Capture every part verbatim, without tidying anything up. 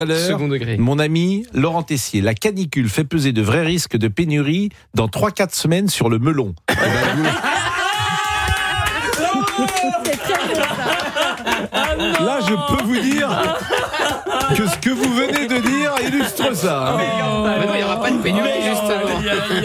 Second degré. Mon ami Laurent Tessier, la canicule fait peser de vrais risques de pénurie dans trois à quatre semaines sur le melon. C'est très beau, ça. Là, je peux vous dire que ce que vous venez de dire illustre ça. Mais non, il n'y aura pas de pénurie, justement.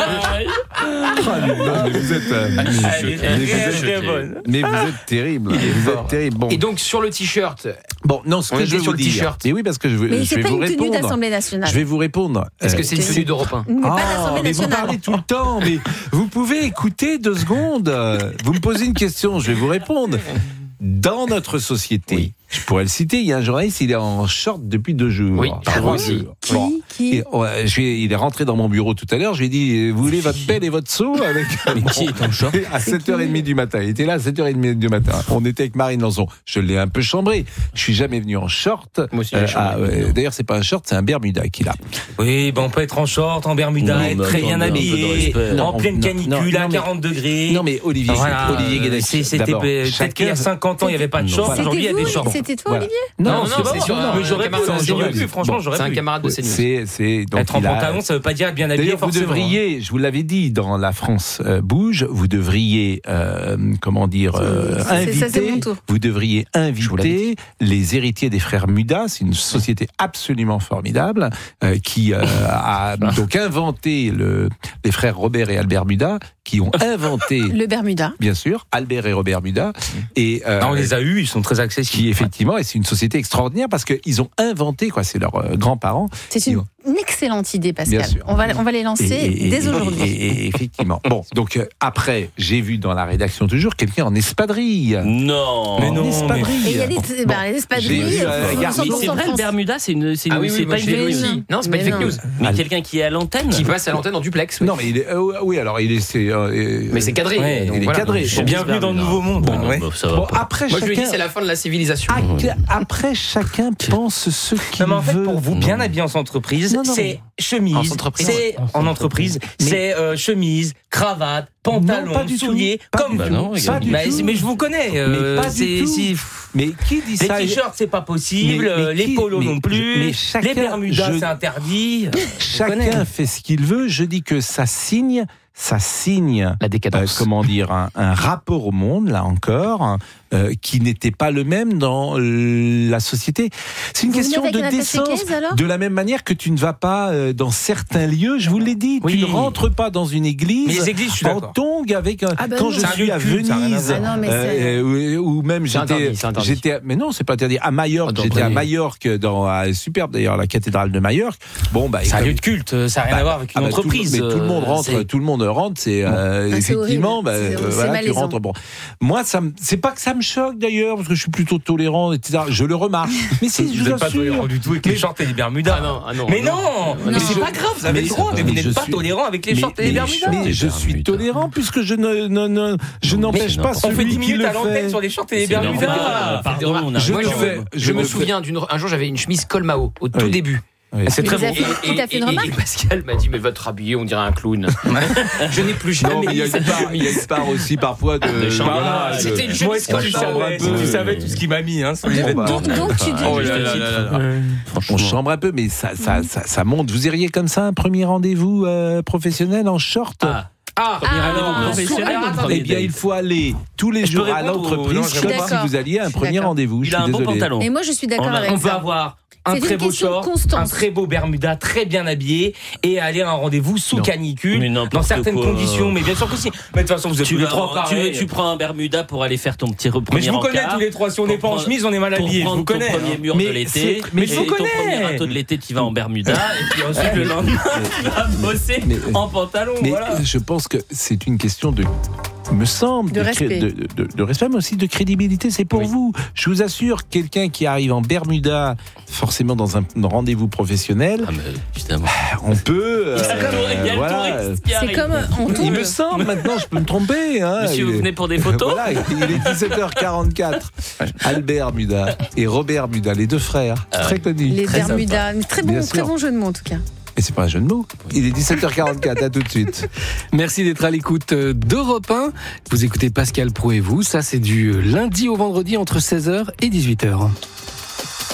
Ah, mais non, mais vous êtes, euh, mais je- mais vous êtes- mais vous êtes terrible. Il est Vous fort. êtes terrible. Bon, Et donc, sur le t-shirt, bon, non, ce on que était je veux sur vous le dire. t-shirt. Et oui, parce que je, veux- Mais je c'est vais pas vous une tenue répondre. d'Assemblée nationale. Je vais vous répondre. est-ce Euh, que c'est une tenue d'Europe un? Mais pas Ah, d'Assemblée mais vous nationale. parlez tout le temps, mais vous pouvez écouter deux secondes. Vous me posez une question, je vais vous répondre. Dans notre société, Oui. je pourrais le citer, il y a un journaliste, il est en short depuis deux jours. Oui, Trois moi aussi. jours. Qui, Bon. qui Et, ouais, je vais- il est rentré dans mon bureau tout à l'heure, je lui ai dit, vous voulez votre pelle et votre seau avec... Mais qui est en short? À sept heures trente du matin. Il était là à sept heures trente du matin. On était avec Marine Lançon. Je l'ai un peu chambré. Je suis jamais venu en short. Moi aussi, j'ai chambré. ah, ouais. D'ailleurs, c'est pas un short, c'est un Bermuda qu'il a. Oui, ben on peut être en short, en Bermuda, Non, être mais très bien attendez, un peu de habillé, respect. en Non, pleine non, canicule non, à non, mais- quarante degrés. Non, mais Olivier, Voilà, Olivier Guédec, c'est- c'était d'abord, peut-être qu'il y a chacun- cinquante ans, il n'y avait pas de short. Voilà. Aujourd'hui, il y a C'était des vous, shorts. c'était toi, Voilà. Olivier Non, Non, non, c'est pas c'est sur bon. un- Mais j'aurais pu, camarade de j'aurais CNews. pu, franchement, j'aurais C'est un pu. camarade de CNews. C'est, c'est, donc Être en il a- pantalon, ça veut pas dire être bien habillé D'ailleurs, vous forcément. devriez, je vous l'avais dit, dans La France euh, bouge, vous devriez, euh, comment dire, euh, C'est- c'est- ça, c'est inviter, mon tour. vous devriez vous l'avais inviter les héritiers des frères Muda. C'est une société absolument formidable euh, qui euh, a donc inventé le, les frères Robert et Albert Muda, qui ont inventé, Le Bermuda. bien sûr, Albert et Robert Muda, et euh, Non, on les a eus, ils sont très accessibles. qui effectivement, et c'est une société extraordinaire parce qu'ils ont inventé, quoi, c'est leurs euh, grands-parents. C'est une, une excellente idée, Pascal. Bien sûr. On va, on va les lancer Et- et- dès et- aujourd'hui. Et, et- effectivement. Bon, donc euh, après, j'ai vu dans la rédaction toujours quelqu'un en espadrille. Non. Mais non, En espadrille. Et il y a des, Bon, bah, les j'ai espadrilles. vu, euh, faut- regarde, faut- mais faut- C'est faut- vrai, le France. Bermuda, c'est une, c'est une, Ah oui, c'est oui, pas moi, une je l'ai fake vu news. aussi. Non, c'est pas une Mais fake non. news. Mais quelqu'un qui est à l'antenne. Qui passe à l'antenne en duplex. Non, mais il est, euh, oui, alors il est, c'est, euh, Mais c'est cadré. Ouais, donc il est voilà. cadré. J'ai bienvenue dans le nouveau monde. Bon, Ouais. ouais. ça va Bon, pas. après Moi, je lui ai dit, chacun, c'est la fin de la civilisation. ac- après chacun pense ce qu'il Non, mais en fait, veut. pour vous, bien habillé en entreprise, Non, non, c'est chemise, En entreprise. c'est en entreprise, c'est euh, chemise, cravate, pantalon, Non, pas du tout. souliers, Pas comme du Bah vous. tout. non, Pas regarde. du Mais, tout. mais je vous connais. euh, Mais pas du c'est- tout. si- Mais qui dit Les ça t-shirts, c'est pas possible. Mais- mais euh, les qui- polos mais- non plus. mais chacun- les Bermudas, je- c'est interdit. Chacun connais. fait ce qu'il veut. Je dis que ça signe, ça signe, La décadence. euh, comment dire, un, un rapport au monde, là encore, euh, qui n'était pas le même dans euh, la société. C'est une Vous question venez de avec un attaché décence. caisse, alors De la même manière que tu ne vas pas euh, dans certains lieux, je vous l'ai dit, Oui. tu ne rentres pas dans une église. Mais les églises, je suis en d'accord. tongue avec un. Ah bah quand non. je C'est un suis lieu à de culte, ça a rien à Venise, voir. Ah non, mais c'est- euh, ou, ou même C'est j'étais, interdit, c'est interdit. j'étais, à- mais non, c'est pas interdit. À Majorque, Attends, j'étais à attendez. Majorque, dans à, superbe d'ailleurs la cathédrale de Majorque. Bon bah, C'est un comme- lieu de culte, ça n'a rien bah, à voir avec une ah bah, tout le- entreprise. mais tout le monde euh, rentre, c'est- tout le monde rentre, c'est euh, Ah, c'est effectivement, horrible. bah, C'est- euh, c'est voilà, tu malaisant. rentres. Bon, moi, ça, me- c'est pas que ça me choque d'ailleurs, parce que je suis plutôt tolérant, et cetera. Je le remarque. Mais si, je Vous vous n'êtes pas assure. tolérant du tout avec les shorts et les Bermudas. Ah non, ah non. Mais non, mais Non. c'est pas grave, vous avez Mais le droit, je- mais vous mais je n'êtes pas suis- tolérant avec les Mais- shorts et les mais- Bermudas. Mais je suis Bermudas. tolérant puisque je ne, ne, ne- je n'empêche pas n'importe On celui fait dix qui minutes le à l'antenne fait. sur les shorts et les C'est normal. Bermudas. Pardon, on a Je Moi, le je, fais. je, Je me le fais. souviens d'une, un jour, j'avais une chemise Colmao au tout Oui. début. Oui. C'est très Il t'a bon. fait- il t'a fait une et- remarque et Pascal m'a dit, mais votre habillé, on dirait un clown. Je n'ai plus jamais Non, mais il y a mis une cette part, il y a chemise. une part aussi parfois de. De chambrage. voilà, de- C'était une Moi, chemise est-ce que tu Colmao. savais, si tu savais tout ce qu'il m'a mis hein, sur les Bon, vêtements. bah, Donc, donc tu dis. Oh là là là là. On chambre un peu, mais ça, ça, ça, ça monte. Vous iriez comme ça un premier rendez-vous euh, professionnel en short Ah, Ah, premier Ah, rendez-vous ah, professionnel, ah, ou attendez, premier Eh bien, date il faut aller tous les Je peux jours à répondre ou- non, l'entreprise je comme suis si d'accord. vous alliez à un Je suis premier d'accord. rendez-vous. Je Il a suis un bon désolé. pantalon. Et moi, je suis d'accord On a- avec On peut ça. avoir un C'est très une beau question de short, constance. un très beau Bermuda, très bien habillé, et aller à un rendez-vous sous Non. canicule, Mais n'importe dans certaines quoi. conditions. Mais bien sûr que si. Mais de toute façon, vous êtes Tu, tous les vas- trois tu, pareils. tu prends un Bermuda pour aller faire ton petit premier Mais je vous connais encart, tous les trois. Si on n'est pas en pour chemise, on est mal pour habillé. Je prendre vous connais. ton premier hein. mur Mais de l'été, c'est- mais et je vous ton connais. premier râteau de l'été, tu vas en Bermuda, et puis ensuite le lendemain, tu vas bosser Mais- en pantalon. Mais voilà. je pense que c'est une question de, me semble, De cré- respect. de, de- de respect, mais aussi de crédibilité. C'est pour Oui. vous. Je vous assure, quelqu'un qui arrive en Bermuda, forcément dans un rendez-vous professionnel, Ah, mais évidemment. on peut. euh, Il y a le voilà. touriste qui C'est arrive. comme on Il tourne. me semble, maintenant, je peux me tromper. Hein. Monsieur, Il vous est- venez pour des photos Voilà, il est dix-sept heures quarante-quatre. Albert Muda et Robert Muda, les deux frères, Ah. très connus. Les Très Bermudas. Mais Très Bien bon, très sûr. bon jeu de mots en tout cas. Et c'est pas un jeu de mots. Il est dix-sept heures quarante-quatre, à tout de suite. Merci d'être à l'écoute d'Europe un. Vous écoutez Pascal Pro et vous. Ça, c'est du lundi au vendredi entre seize heures et dix-huit heures.